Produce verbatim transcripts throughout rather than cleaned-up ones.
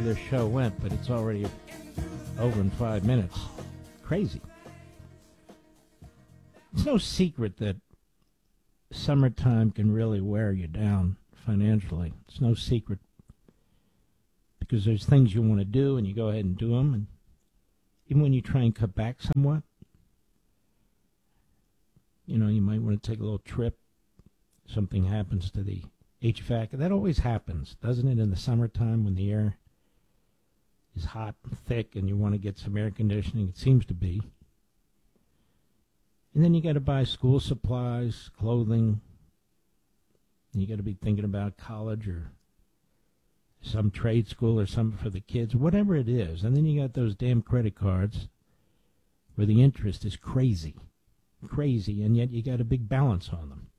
this show went, but it's already over in five minutes. Crazy. It's no secret that summertime can really wear you down financially. It's no secret because there's things you want to do, and you go ahead and do them, and even when you try and cut back somewhat, you know, you might want to take a little trip. Something happens to the H V A C. That always happens, doesn't it, in the summertime when the air is hot and thick and you want to get some air conditioning? It seems to be. And then you got to buy school supplies, clothing. And you got to be thinking about college or some trade school or something for the kids, whatever it is. And then you got those damn credit cards where the interest is crazy, crazy, and yet you got a big balance on them.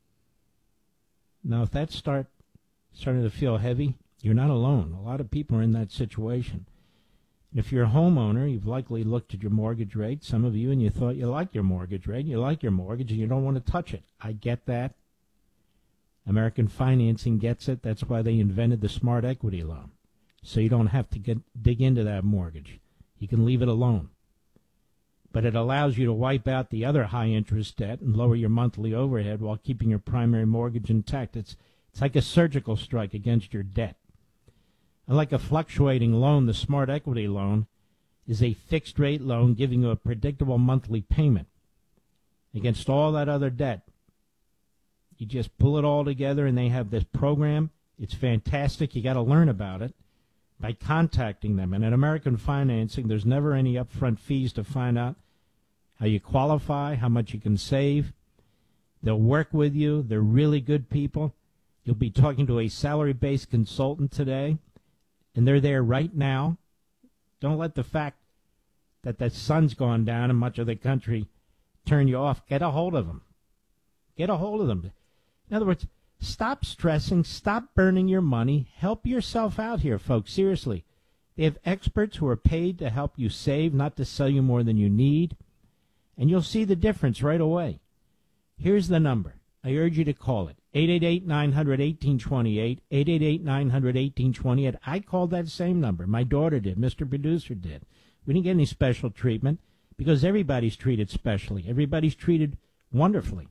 Now, if that start starting to feel heavy, you're not alone. A lot of people are in that situation. If you're a homeowner, you've likely looked at your mortgage rate, some of you, and you thought you liked your mortgage rate, you like your mortgage, and you don't want to touch it. I get that. American Financing gets it. That's why they invented the smart equity loan. So you don't have to get dig into that mortgage. You can leave it alone. But it allows you to wipe out the other high-interest debt and lower your monthly overhead while keeping your primary mortgage intact. It's, it's like a surgical strike against your debt. Unlike a fluctuating loan, the smart equity loan is a fixed-rate loan giving you a predictable monthly payment against all that other debt. You just pull it all together, and they have this program. It's fantastic. You got to learn about it by contacting them. And at American Financing, there's never any upfront fees to find out how you qualify, how much you can save. They'll work with you. They're really good people. You'll be talking to a salary-based consultant today, and they're there right now. Don't let the fact that the sun's gone down in much of the country turn you off. Get a hold of them. Get a hold of them. In other words, stop stressing. Stop burning your money. Help yourself out here, folks. Seriously. They have experts who are paid to help you save, not to sell you more than you need. And you'll see the difference right away. Here's the number. I urge you to call it. eight eight eight, nine hundred, eighteen twenty-eight. eight eight eight, nine hundred, eighteen twenty-eight. I called that same number. My daughter did. Mister Producer did. We didn't get any special treatment because everybody's treated specially. Everybody's treated wonderfully.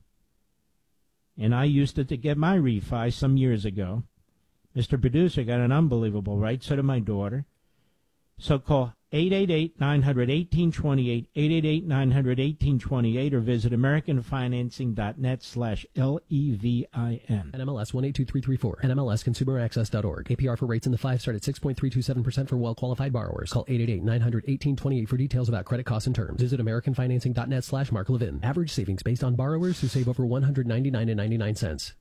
And I used it to get my refi some years ago. Mister Producer got an unbelievable rate, so did my daughter. So call eight eight eight, nine hundred, eighteen twenty-eight, eight eight eight, nine hundred, eighteen twenty-eight, or visit americanfinancing.net slash L E V I N. N M L S one eight two three three four. N M L S consumer access dot org. A P R for rates in the five start at six point three two seven percent for well-qualified borrowers. Call eight eight eight, nine hundred, eighteen twenty-eight for details about credit costs and terms. Visit americanfinancing.net slash Mark Levin. Average savings based on borrowers who save over one hundred ninety-nine dollars and ninety-nine cents.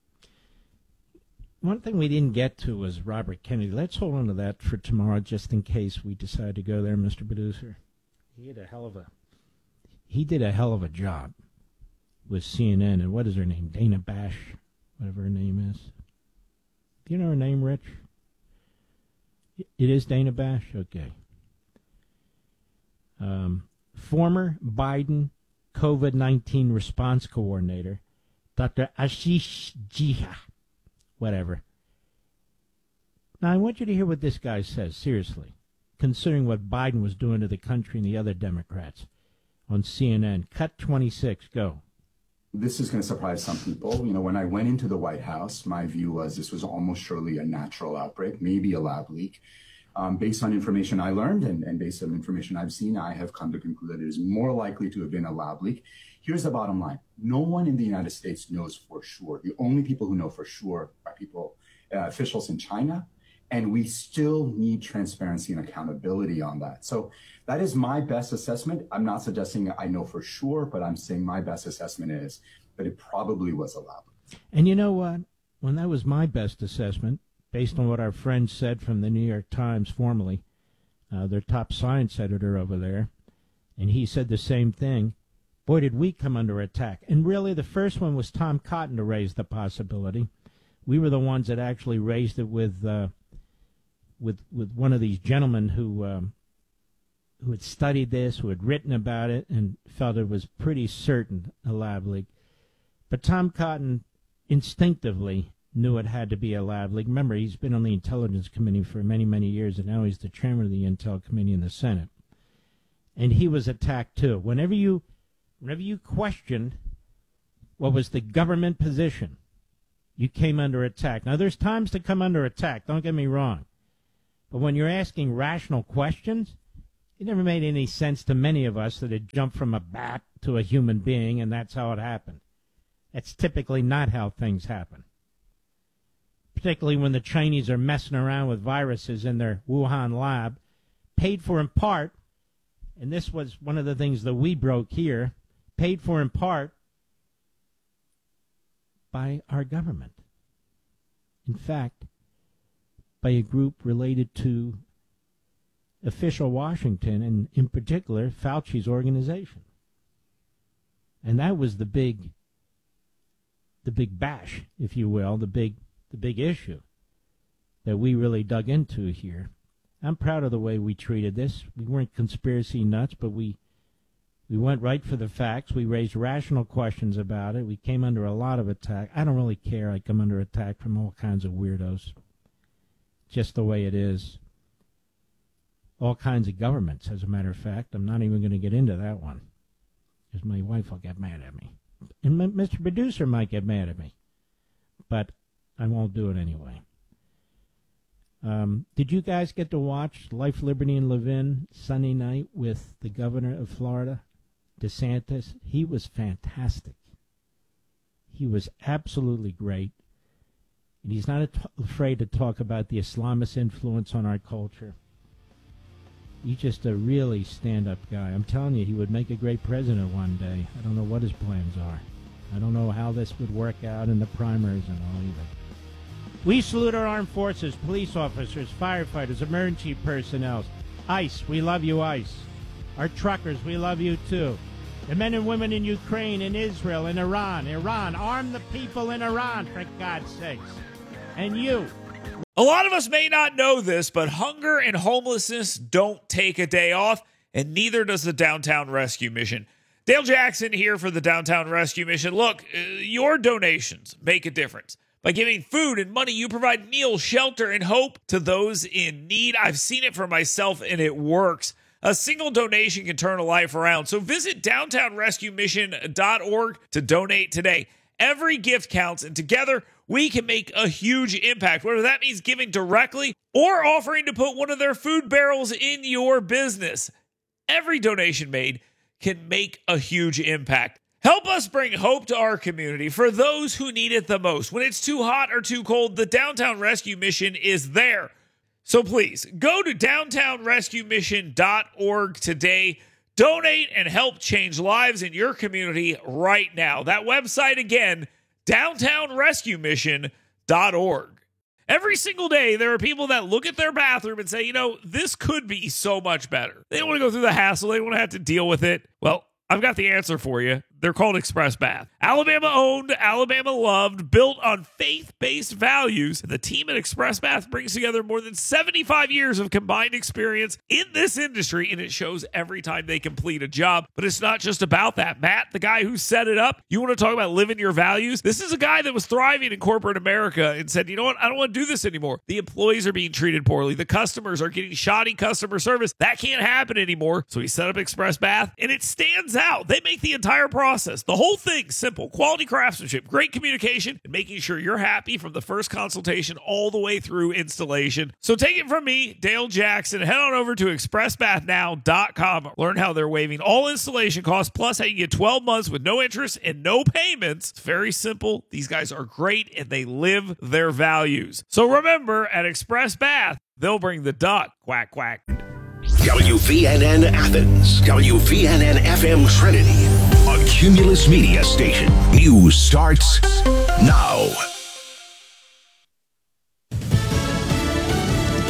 One thing we didn't get to was Robert Kennedy. Let's hold on to that for tomorrow just in case we decide to go there, Mister Producer. He had a hell of a he did a hell of a job with C N N. And what is her name? Dana Bash, whatever her name is. Do you know her name, Rich? It is Dana Bash? Okay. Um, former Biden COVID nineteen response coordinator, Doctor Ashish Jha. Whatever. Now, I want you to hear what this guy says, seriously, considering what Biden was doing to the country and the other Democrats on C N N. Cut twenty-six, go. This is going to surprise some people. You know, when I went into the White House, my view was this was almost surely a natural outbreak, maybe a lab leak. Um, based on information I learned and, and based on information I've seen, I have come to conclude that it is more likely to have been a lab leak. Here's the bottom line. No one in the United States knows for sure. The only people who know for sure are people, uh, officials in China, and we still need transparency and accountability on that. So that is my best assessment. I'm not suggesting I know for sure, but I'm saying my best assessment is that it probably was a lab leak. And you know what? When that was my best assessment, based on what our friend said from the New York Times formerly, uh, their top science editor over there, and he said the same thing, boy, did we come under attack. And really, the first one was Tom Cotton to raise the possibility. We were the ones that actually raised it with uh, with with one of these gentlemen who um, who had studied this, who had written about it, and felt it was pretty certain a lab leak. But Tom Cotton instinctively knew it had to be a lab leak. Remember, he's been on the Intelligence Committee for many, many years, and now he's the chairman of the Intel Committee in the Senate. And he was attacked, too. Whenever you, whenever you questioned what was the government position, you came under attack. Now, there's times to come under attack, don't get me wrong. But when you're asking rational questions, it never made any sense to many of us that it jumped from a bat to a human being, and that's how it happened. That's typically not how things happen. Particularly when the Chinese are messing around with viruses in their Wuhan lab, paid for in part, and this was one of the things that we broke here, paid for in part by our government. In fact, by a group related to official Washington, and in particular, Fauci's organization. And that was the big, the big bash, if you will, the big, the big issue that we really dug into here. I'm proud of the way we treated this. We weren't conspiracy nuts, but we we went right for the facts. We raised rational questions about it. We came under a lot of attack. I don't really care. I come under attack from all kinds of weirdos. Just the way it is. All kinds of governments, as a matter of fact. I'm not even going to get into that one, because my wife will get mad at me. And Mister Producer might get mad at me. But I won't do it anyway. Um, did you guys get to watch Life, Liberty, and Levin Sunday night with the governor of Florida, DeSantis? He was fantastic. He was absolutely great. And he's not at- afraid to talk about the Islamist influence on our culture. He's just a really stand-up guy. I'm telling you, he would make a great president one day. I don't know what his plans are. I don't know how this would work out in the primaries and all either. We salute our armed forces, police officers, firefighters, emergency personnel. ICE, we love you, ICE. Our truckers, we love you too. The men and women in Ukraine, in Israel, in Iran. Iran, arm the people in Iran, for God's sakes. And you. A lot of us may not know this, but hunger and homelessness don't take a day off, and neither does the Downtown Rescue Mission. Dale Jackson here for the Downtown Rescue Mission. Look, uh, your donations make a difference. By giving food and money, you provide meals, shelter, and hope to those in need. I've seen it for myself, and it works. A single donation can turn a life around. So visit downtown rescue mission dot org to donate today. Every gift counts, and together we can make a huge impact, whether that means giving directly or offering to put one of their food barrels in your business. Every donation made can make a huge impact. Help us bring hope to our community for those who need it the most. When it's too hot or too cold, the Downtown Rescue Mission is there. So please, go to downtown rescue mission dot org today. Donate and help change lives in your community right now. That website again, downtown rescue mission dot org. Every single day, there are people that look at their bathroom and say, you know, this could be so much better. They don't want to go through the hassle. They don't want to have to deal with it. Well, I've got the answer for you. They're called Express Bath. Alabama owned, Alabama loved, built on faith-based values. The team at Express Bath brings together more than seventy-five years of combined experience in this industry, and it shows every time they complete a job. But it's not just about that. Matt, the guy who set it up, you want to talk about living your values? This is a guy that was thriving in corporate America and said, you know what? I don't want to do this anymore. The employees are being treated poorly. The customers are getting shoddy customer service. That can't happen anymore. So he set up Express Bath, and it stands out. They make the entire process, the whole thing, simple. Quality craftsmanship, great communication, and making sure you're happy from the first consultation all the way through installation. So take it from me, Dale Jackson. Head on over to express bath now dot com. Learn how they're waiving all installation costs, plus how you get twelve months with no interest and no payments. It's very simple. These guys are great, and they live their values. So remember, at Express Bath, they'll bring the duck. Quack, quack. W V N N Athens, W V N N F M Trinity, a Cumulus Media station. News starts now.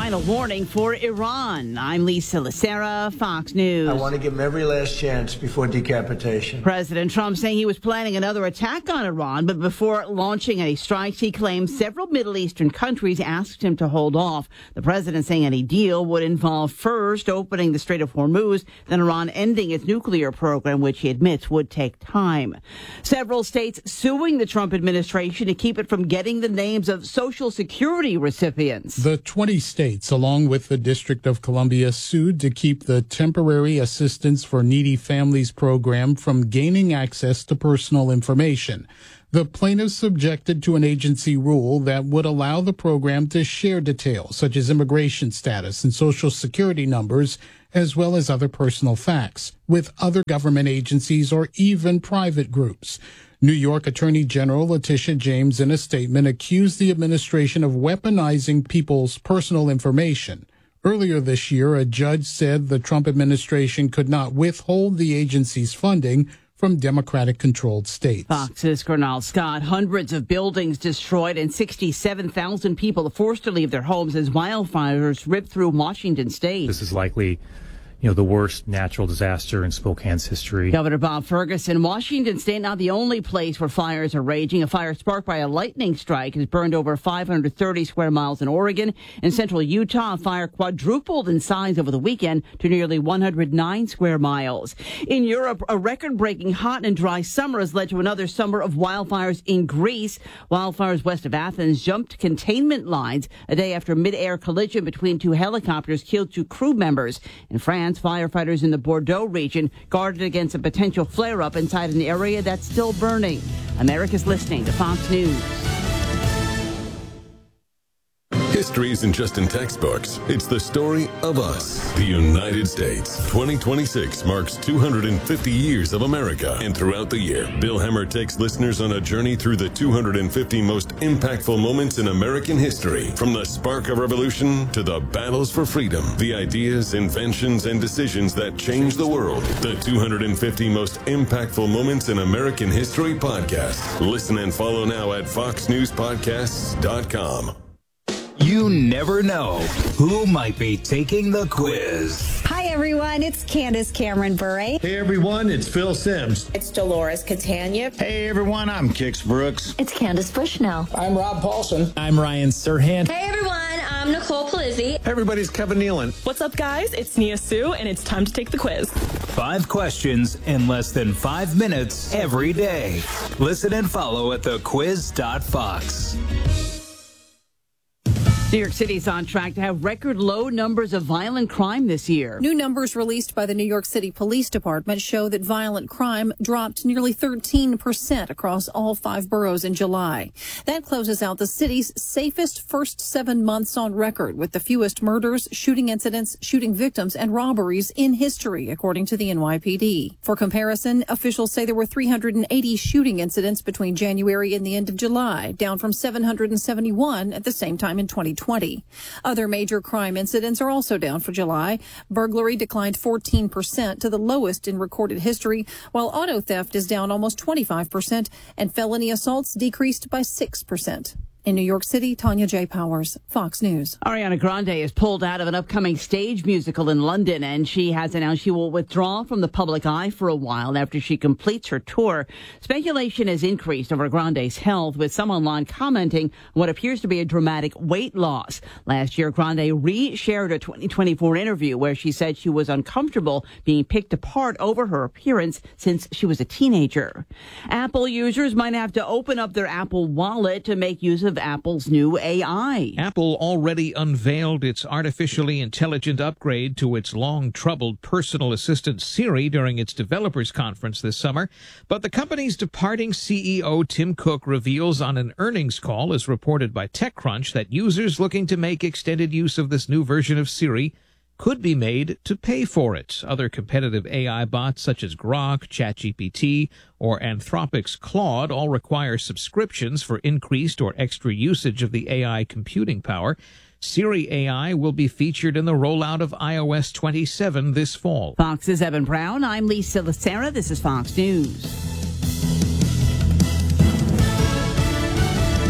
final warning for Iran. I'm Lisa Lacera, Fox News. I want to give him every last chance before decapitation. President Trump saying he was planning another attack on Iran, but before launching any strikes, he claimed several Middle Eastern countries asked him to hold off. The president saying any deal would involve first opening the Strait of Hormuz, then Iran ending its nuclear program, which he admits would take time. Several states suing the Trump administration to keep it from getting the names of Social Security recipients. The twenty states, along with the District of Columbia, sued to keep the Temporary Assistance for Needy Families program from gaining access to personal information. The plaintiffs objected to an agency rule that would allow the program to share details such as immigration status and Social Security numbers, as well as other personal facts, with other government agencies or even private groups. New York Attorney General Letitia James, in a statement, accused the administration of weaponizing people's personal information. Earlier this year, a judge said the Trump administration could not withhold the agency's funding from Democratic-controlled states. Fox's Cornell Scott. Hundreds of buildings destroyed and sixty-seven thousand people forced to leave their homes as wildfires ripped through Washington state. This is likely, you know, the worst natural disaster in Spokane's history. Governor Bob Ferguson, Washington state, not the only place where fires are raging. A fire sparked by a lightning strike has burned over five hundred thirty square miles in Oregon. In central Utah, a fire quadrupled in size over the weekend to nearly one hundred nine square miles. In Europe, a record-breaking hot and dry summer has led to another summer of wildfires in Greece. Wildfires west of Athens jumped containment lines a day after mid-air collision between two helicopters killed two crew members. In France, firefighters in the Bordeaux region guarded against a potential flare-up inside an area that's still burning. America's listening to Fox News. History isn't just in textbooks. It's the story of us, the United States. twenty twenty-six marks two hundred fifty years of America. And throughout the year, Bill Hemmer takes listeners on a journey through the two hundred fifty most impactful moments in American history. From the spark of revolution to the battles for freedom, the ideas, inventions, and decisions that changed the world. The two hundred fifty most impactful moments in American history podcast. Listen and follow now at fox news podcasts dot com. You never know who might be taking the quiz. Hi, everyone. It's Candace Cameron Bure. Hey, everyone. It's Phil Sims. It's Dolores Catania. Hey, everyone. I'm Kix Brooks. It's Candace Bushnell. I'm Rob Paulson. I'm Ryan Serhant. Hey, everyone. I'm Nicole Palizzi. Hey, everybody. It's Kevin Nealon. What's up, guys? It's Nia Sue, and it's time to take the quiz. Five questions in less than five minutes every day. Listen and follow at the quiz dot fox. New York City is on track to have record low numbers of violent crime this year. New numbers released by the New York City Police Department show that violent crime dropped nearly thirteen percent across all five boroughs in July. That closes out the city's safest first seven months on record, with the fewest murders, shooting incidents, shooting victims, and robberies in history, according to the N Y P D. For comparison, officials say there were three hundred eighty shooting incidents between January and the end of July, down from seven hundred seventy-one at the same time in twenty twenty. Other major crime incidents are also down for July. Burglary declined fourteen percent to the lowest in recorded history, while auto theft is down almost twenty-five percent and felony assaults decreased by six percent. In New York City, Tanya J. Powers, Fox News. Ariana Grande is pulled out of an upcoming stage musical in London, and she has announced she will withdraw from the public eye for a while after she completes her tour. Speculation has increased over Grande's health, with some online commenting on what appears to be a dramatic weight loss. Last year, Grande re-shared a twenty twenty-four interview where she said she was uncomfortable being picked apart over her appearance since she was a teenager. Apple users might have to open up their Apple Wallet to make use of Apple's new A I. Apple already unveiled its artificially intelligent upgrade to its long-troubled personal assistant Siri during its developers conference this summer. But the company's departing C E O Tim Cook reveals on an earnings call, as reported by TechCrunch, that users looking to make extended use of this new version of Siri could be made to pay for it. Other competitive A I bots such as Grok, ChatGPT, or Anthropic's Claude all require subscriptions for increased or extra usage of the A I computing power. Siri A I will be featured in the rollout of i O S twenty-seven this fall. Fox's Evan Brown. I'm Lisa Lacera. This is Fox News.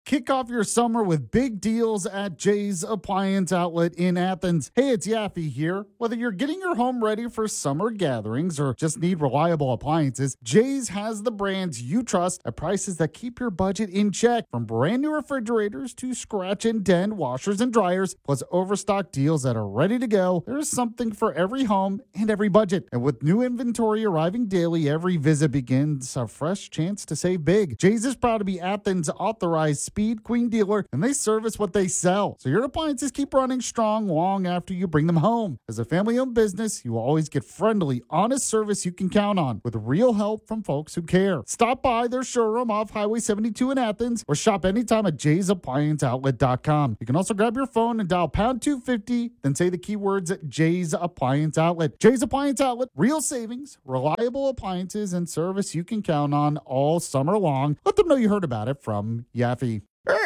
Kick off your summer with big deals at Jay's Appliance Outlet in Athens. Hey, it's Yaffe here. Whether you're getting your home ready for summer gatherings or just need reliable appliances, Jay's has the brands you trust at prices that keep your budget in check. From brand new refrigerators to scratch and dent washers and dryers, plus overstock deals that are ready to go, there's something for every home and every budget. And with new inventory arriving daily, every visit begins a fresh chance to save big. Jay's is proud to be Athens' authorized Speed Queen dealer, and they service what they sell. So your appliances keep running strong long after you bring them home. As a family-owned business, you will always get friendly, honest service you can count on with real help from folks who care. Stop by their showroom off Highway seventy-two in Athens or shop anytime at jays appliance outlet dot com. You can also grab your phone and dial pound two fifty, then say the keywords at Jay's Appliance Outlet. Jay's Appliance Outlet, real savings, reliable appliances, and service you can count on all summer long. Let them know you heard about it from Yaffe.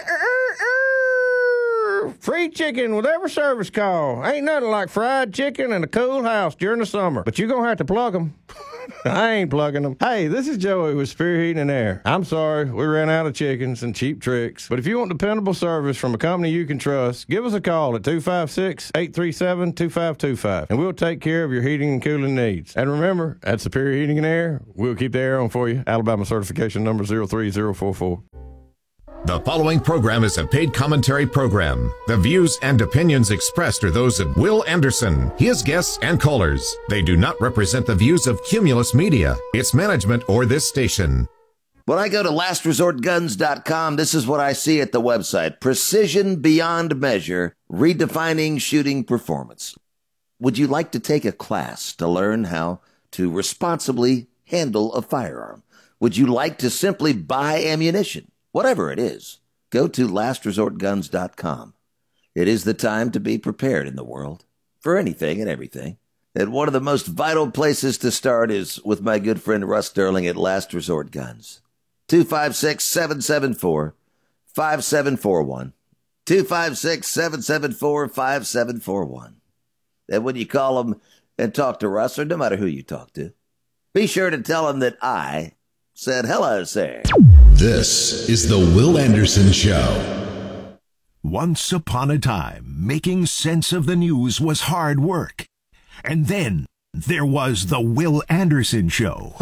Free chicken with every service call. Ain't nothing like fried chicken in a cool house during the summer. But you're going to have to plug them. I ain't plugging them. Hey, this is Joey with Spear Heating and Air. I'm sorry, we ran out of chickens and cheap tricks. But if you want dependable service from a company you can trust, give us a call at two five six, eight three seven, two five two five, and we'll take care of your heating and cooling needs. And remember, at Superior Heating and Air, we'll keep the air on for you. Alabama certification number zero three zero four four. The following program is a paid commentary program. The views and opinions expressed are those of Will Anderson, his guests, and callers. They do not represent the views of Cumulus Media, its management, or this station. When I go to last resort guns dot com, this is what I see at the website. Precision beyond measure, redefining shooting performance. Would you like to take a class to learn how to responsibly handle a firearm? Would you like to simply buy ammunition? Whatever it is, go to last resort guns dot com. It is the time to be prepared in the world for anything and everything. And one of the most vital places to start is with my good friend Russ Sterling at Last Resort Guns. two five six, seven seven four, five seven four one. two five six, seven seven four, five seven four one. And when you call him and talk to Russ, or no matter who you talk to, be sure to tell him that I said hello, sir. This is the Will Anderson Show. Once upon a time, making sense of the news was hard work. And then there was the Will Anderson Show.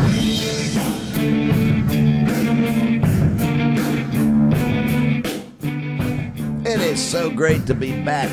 It is so great to be back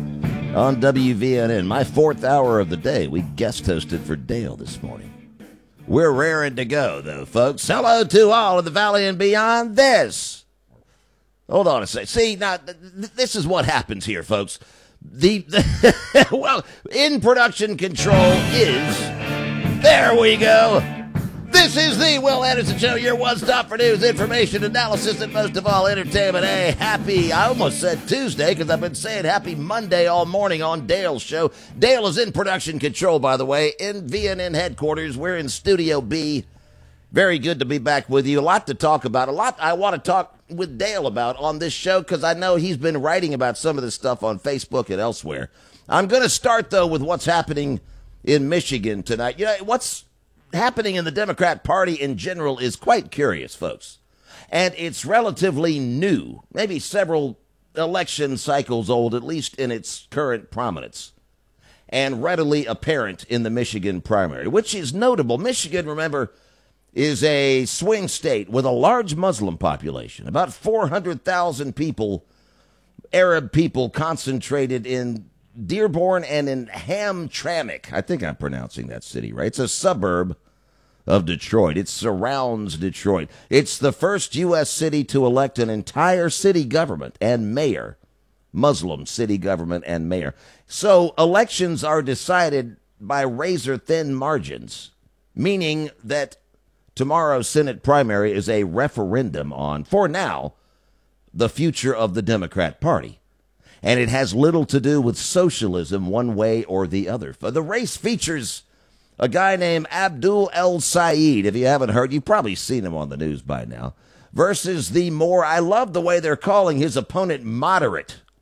on W V N N. My fourth hour of the day. We guest hosted for Dale this morning. We're raring to go, though, folks. Hello to all of the Valley and beyond. This. Hold on a second. See, now, th- th- this is what happens here, folks. The, the well, in production control is, there we go. This is the Will Anderson Show, your one-stop for news, information, analysis, and most of all, entertainment. Hey, happy, I almost said Tuesday, because I've been saying happy Monday all morning on Dale's show. Dale is in production control, by the way, in V N N headquarters. We're in Studio B. Very good to be back with you. A lot to talk about. A lot I want to talk with Dale about on this show, because I know he's been writing about some of this stuff on Facebook and elsewhere. I'm going to start, though, with what's happening in Michigan tonight. You know, what's happening in the Democrat Party in general is quite curious, folks. And it's relatively new, maybe several election cycles old, at least in its current prominence, and readily apparent in the Michigan primary, which is notable. Michigan, remember, is a swing state with a large Muslim population, about four hundred thousand people, Arab people concentrated in Dearborn and in Hamtramck. I think I'm pronouncing that city right. It's a suburb of Detroit. It surrounds Detroit. It's the first U S city to elect an entire city government and mayor, Muslim city government and mayor. So elections are decided by razor-thin margins, meaning that tomorrow's Senate primary is a referendum on, for now, the future of the Democrat Party. And it has little to do with socialism one way or the other. The race features a guy named Abdul El Sayed. If you haven't heard, you've probably seen him on the news by now. Versus the more, I love the way they're calling his opponent moderate.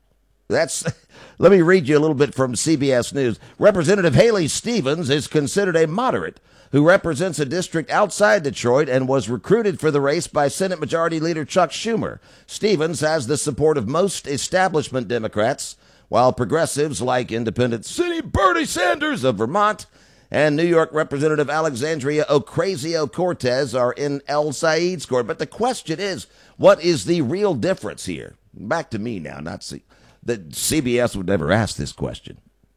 That's. Let me read you a little bit from C B S News. Representative Haley Stevens is considered a moderate who represents a district outside Detroit and was recruited for the race by Senate Majority Leader Chuck Schumer. Stevens has the support of most establishment Democrats, while progressives like independent city Bernie Sanders of Vermont and New York Representative Alexandria Ocasio-Cortez are in El Said's court. But the question is, what is the real difference here? Back to me now, not C. That C B S would never ask this question.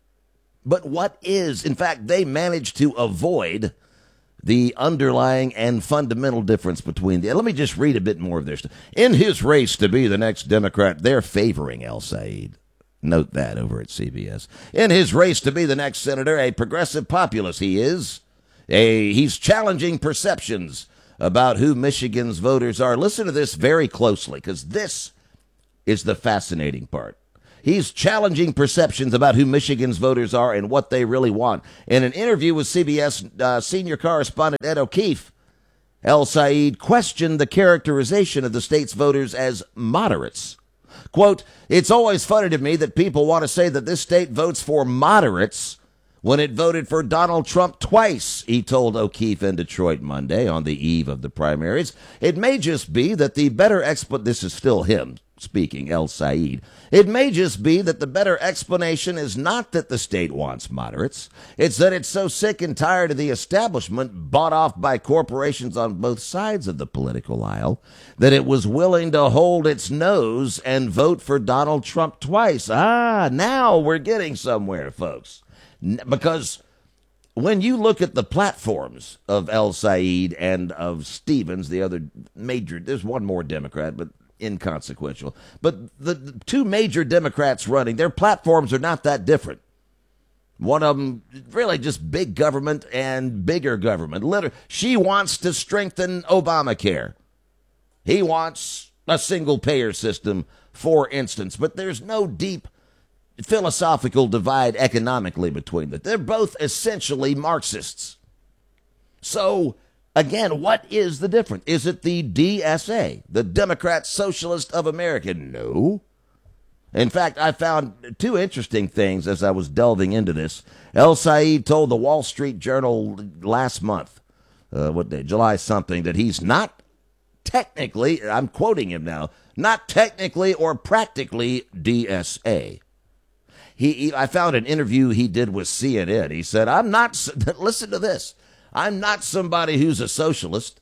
But what is, in fact, they managed to avoid the underlying and fundamental difference between the. Let me just read a bit more of their stuff. In his race to be the next Democrat, they're favoring El Said. Note that over at C B S. In his race to be the next senator, a progressive populist he is. A, he's challenging perceptions about who Michigan's voters are. Listen to this very closely, because this is the fascinating part. He's challenging perceptions about who Michigan's voters are and what they really want. In an interview with C B S uh, senior correspondent Ed O'Keefe, El Said questioned the characterization of the state's voters as moderates. Quote, it's always funny to me that people want to say that this state votes for moderates when it voted for Donald Trump twice, he told O'Keefe in Detroit Monday on the eve of the primaries. It may just be that the better exp- this is still him speaking, El Said. It may just be that the better explanation is not that the state wants moderates. It's that it's so sick and tired of the establishment bought off by corporations on both sides of the political aisle that it was willing to hold its nose and vote for Donald Trump twice. Ah, now we're getting somewhere, folks. Because when you look at the platforms of El Said and of Stevens, the other major, there's one more Democrat, but inconsequential. But the, the two major Democrats running, their platforms are not that different. One of them really just big government and bigger government. Literally, she wants to strengthen Obamacare. He wants a single payer system, for instance. But there's no deep philosophical divide economically between them. They're both essentially Marxists. So, again, what is the difference? Is it the D S A, the Democrat Socialist of America? No. In fact, I found two interesting things as I was delving into this. El Said told the Wall Street Journal last month, uh, what day, July something, that he's not technically, I'm quoting him now, not technically or practically D S A. He, he, I found an interview he did with C N N. He said, I'm not, listen to this, I'm not somebody who's a socialist.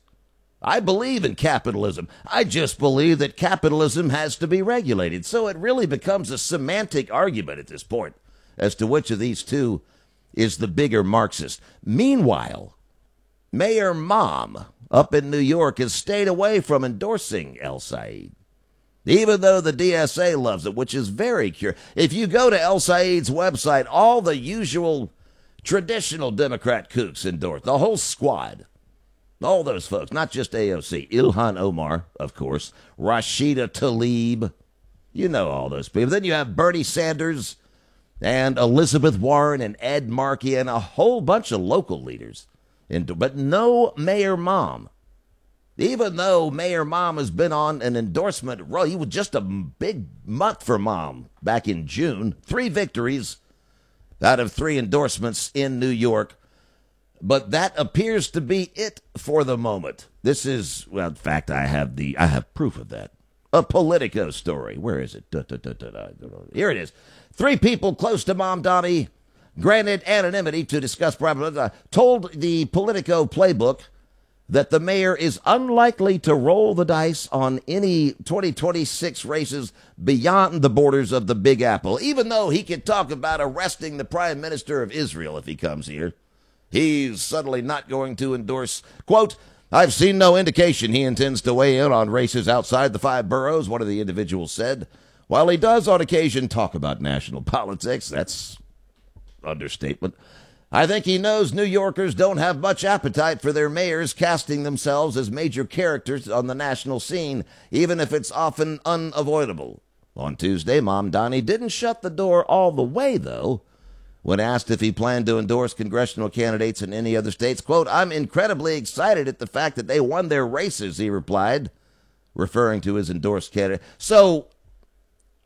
I believe in capitalism. I just believe that capitalism has to be regulated. So it really becomes a semantic argument at this point as to which of these two is the bigger Marxist. Meanwhile, Mayor Mom up in New York has stayed away from endorsing El Said, even though the D S A loves it, which is very curious. If you go to El Said's website, all the usual traditional Democrat kooks endorse, the whole squad. All those folks, not just A O C. Ilhan Omar, of course. Rashida Tlaib. You know all those people. Then you have Bernie Sanders and Elizabeth Warren and Ed Markey and a whole bunch of local leaders. But no Mayor Mom. Even though Mayor Mom has been on an endorsement roll, he was just a big month for Mom back in June. Three victories out of three endorsements in New York. But that appears to be it for the moment. This is, well, in fact, I have the, I have proof of that. A Politico story. Where is it? Da, da, da, da, da. Here it is. Three people close to Mamdani, granted anonymity to discuss problems, told the Politico playbook that the mayor is unlikely to roll the dice on any twenty twenty-six races beyond the borders of the Big Apple, even though he could talk about arresting the Prime Minister of Israel if he comes here. He's suddenly not going to endorse, quote, I've seen no indication he intends to weigh in on races outside the five boroughs, one of the individuals said. While he does on occasion talk about national politics, that's understatement, I think he knows New Yorkers don't have much appetite for their mayors casting themselves as major characters on the national scene, even if it's often unavoidable. On Tuesday, Mamdani didn't shut the door all the way, though. When asked if he planned to endorse congressional candidates in any other states, quote, I'm incredibly excited at the fact that they won their races, he replied, referring to his endorsed candidate. So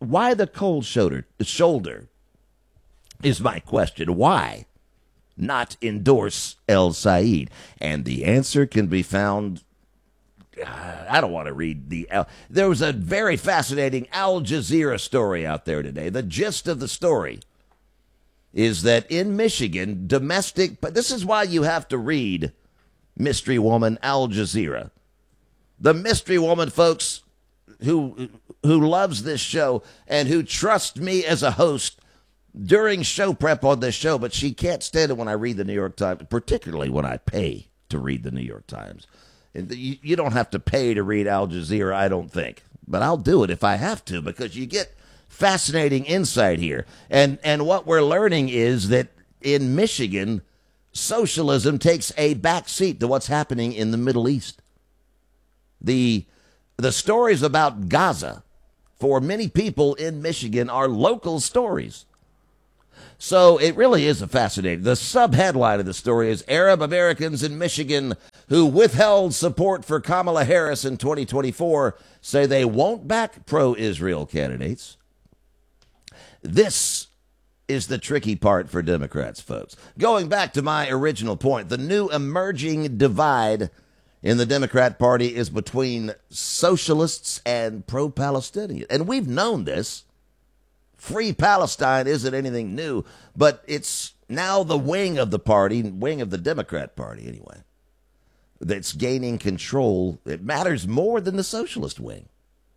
why the cold shoulder? Shoulder is my question. Why not endorse El Sayed? And the answer can be found. I don't want to read the. There was a very fascinating Al Jazeera story out there today. The gist of the story is that in Michigan, domestic. But this is why you have to read Mystery Woman Al Jazeera. The Mystery Woman, folks, who who loves this show and who trusts me as a host during show prep on this show, but she can't stand it when I read the New York Times, particularly when I pay to read the New York Times. You, you don't have to pay to read Al Jazeera, I don't think. But I'll do it if I have to, because you get fascinating insight here. And and what we're learning is that in Michigan, socialism takes a back seat to what's happening in the Middle East. The the stories about Gaza, for many people in Michigan, are local stories. So it really is a fascinating. The sub-headline of the story is Arab Americans in Michigan who withheld support for Kamala Harris in twenty twenty-four say they won't back pro-Israel candidates. This is the tricky part for Democrats, folks. Going back to my original point, the new emerging divide in the Democrat Party is between socialists and pro-Palestinian. And we've known this. Free Palestine isn't anything new, but it's now the wing of the party, wing of the Democrat Party anyway, that's gaining control. It matters more than the socialist wing.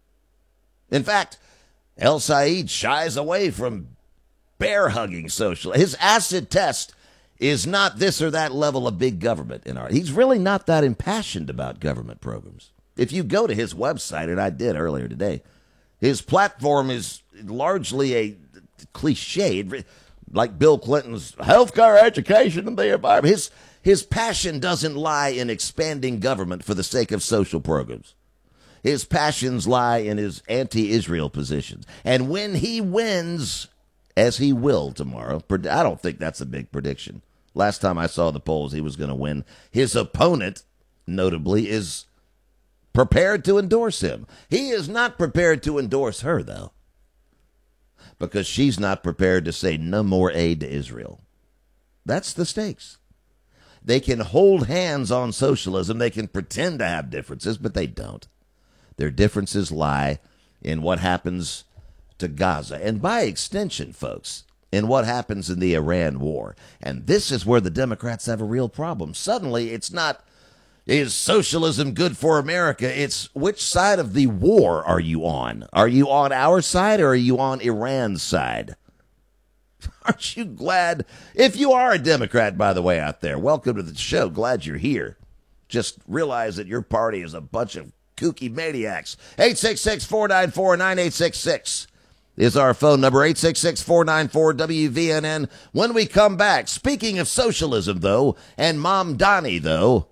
In fact, El Sayed shies away from bear-hugging social. His acid test is not this or that level of big government in our. He's really not that impassioned about government programs. If you go to his website, and I did earlier today, his platform is largely a cliche, like Bill Clinton's healthcare, education, and the environment. His, his passion doesn't lie in expanding government for the sake of social programs. His passions lie in his anti-Israel positions. And when he wins, as he will tomorrow, I don't think that's a big prediction. Last time I saw the polls, he was going to win. His opponent, notably, is prepared to endorse him. He is not prepared to endorse her, though, because she's not prepared to say no more aid to Israel. That's the stakes. They can hold hands on socialism. They can pretend to have differences, but they don't. Their differences lie in what happens to Gaza, and by extension, folks, in what happens in the Iran war. And this is where the Democrats have a real problem. Suddenly, it's not, is socialism good for America? It's which side of the war are you on? Are you on our side or are you on Iran's side? Aren't you glad? If you are a Democrat, by the way, out there, welcome to the show. Glad you're here. Just realize that your party is a bunch of kooky maniacs. eight six six, four nine four, nine eight six six is our phone number, eight six six, four nine four, W V N N. When we come back, speaking of socialism, though, and Mom Donnie, though,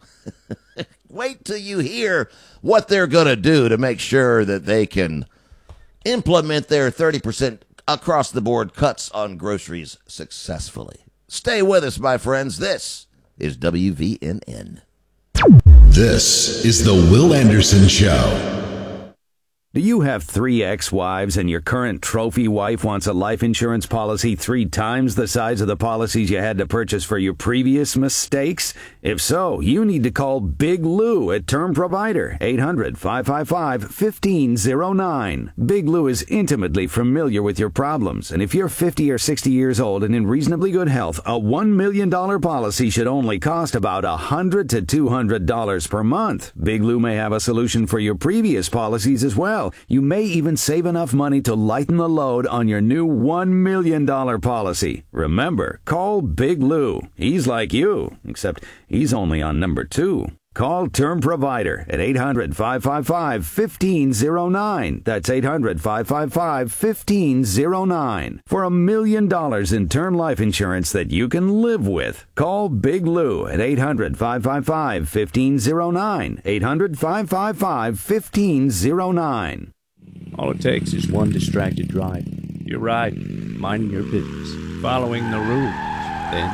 wait till you hear what they're going to do to make sure that they can implement their thirty percent across-the-board cuts on groceries successfully. Stay with us, my friends. This is W V N N. This is the Will Anderson Show. Do you have three ex-wives and your current trophy wife wants a life insurance policy three times the size of the policies you had to purchase for your previous mistakes? If so, you need to call Big Lou at Term Provider, eight hundred, five five five, one five zero nine. Big Lou is intimately familiar with your problems, and if you're fifty or sixty years old and in reasonably good health, a one million dollars policy should only cost about one hundred to two hundred dollars per month. Big Lou may have a solution for your previous policies as well. You may even save enough money to lighten the load on your new one million dollars policy. Remember, call Big Lou. He's like you, except he's only on number two. Call Term Provider at eight hundred, five five five, one five zero nine. That's eight hundred, five five five, one five zero nine. For a million dollars in term life insurance that you can live with. Call Big Lou at eight hundred, five five five, one five zero nine. eight hundred, five five five, one five zero nine. All it takes is one distracted drive. You're riding, minding your business, following the rules. Then,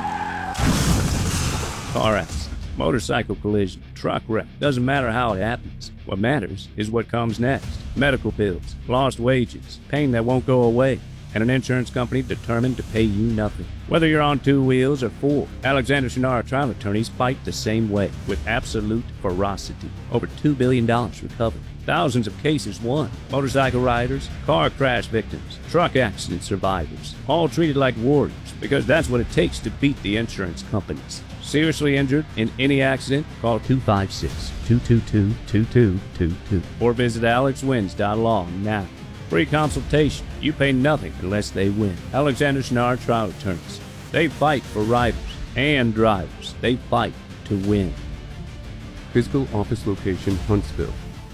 car accident. Motorcycle collision, truck wreck, doesn't matter how it happens. What matters is what comes next. medical bills, lost wages, pain that won't go away, and an insurance company determined to pay you nothing. Whether you're on two wheels or four, Alexander Shunnarah trial attorneys fight the same way with absolute ferocity. Over two billion dollars recovered. Thousands of cases won. Motorcycle riders, car crash victims, truck accident survivors, all treated like warriors because that's what it takes to beat the insurance companies. Seriously injured in any accident? Call two five six, two two two, two two two two or visit alex wins dot law now. Free consultation. You pay nothing unless they win. Alexander Shunnarah trial attorneys. They fight for riders and drivers. They fight to win. Physical office location, Huntsville.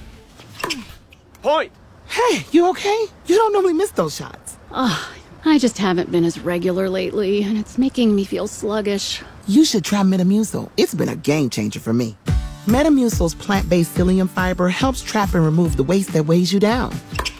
Point! Hey, you okay? You don't normally miss those shots. Ugh, I just haven't been as regular lately, and it's making me feel sluggish. You should try Metamucil. It's been a game changer for me. Metamucil's plant-based psyllium fiber helps trap and remove the waste that weighs you down.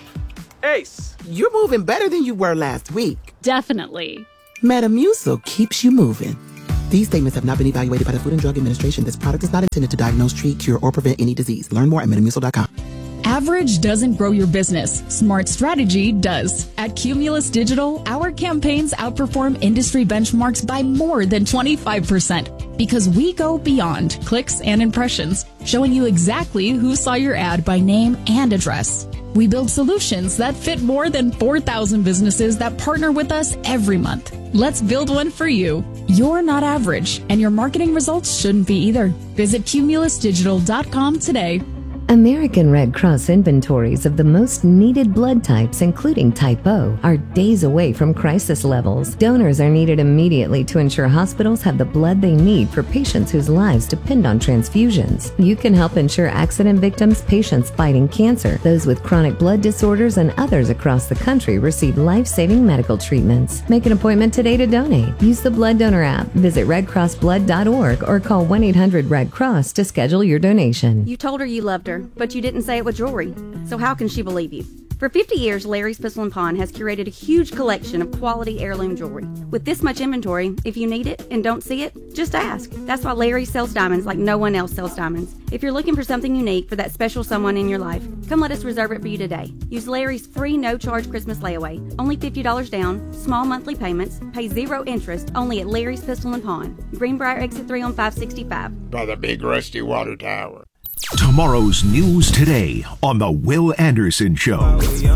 Ace, you're moving better than you were last week. Definitely. Metamucil keeps you moving. These statements have not been evaluated by the Food and Drug Administration. This product is not intended to diagnose, treat, cure, or prevent any disease. Learn more at metamucil dot com. Average doesn't grow your business. Smart strategy does. At Cumulus Digital, our campaigns outperform industry benchmarks by more than twenty-five percent because we go beyond clicks and impressions, showing you exactly who saw your ad by name and address. We build solutions that fit more than four thousand businesses that partner with us every month. Let's build one for you. You're not average, and your marketing results shouldn't be either. Visit cumulus digital dot com today. American Red Cross inventories of the most needed blood types, including type O, are days away from crisis levels. Donors are needed immediately to ensure hospitals have the blood they need for patients whose lives depend on transfusions. You can help ensure accident victims, patients fighting cancer, those with chronic blood disorders, and others across the country receive life-saving medical treatments. Make an appointment today to donate. Use the Blood Donor app, visit red cross blood dot org, or call one eight hundred red cross to schedule your donation. You told her you loved her, but you didn't say it with jewelry. So how can she believe you? For fifty years, Larry's Pistol and Pawn has curated a huge collection of quality heirloom jewelry. With this much inventory, if you need it and don't see it, just ask. That's why Larry sells diamonds like no one else sells diamonds. If you're looking for something unique for that special someone in your life, come let us reserve it for you today. Use Larry's free no-charge Christmas layaway. Only fifty dollars down, small monthly payments, pay zero interest, only at Larry's Pistol and Pawn. Greenbrier Exit three on five sixty-five. By the big rusty water tower. Tomorrow's news today on The Will Anderson Show.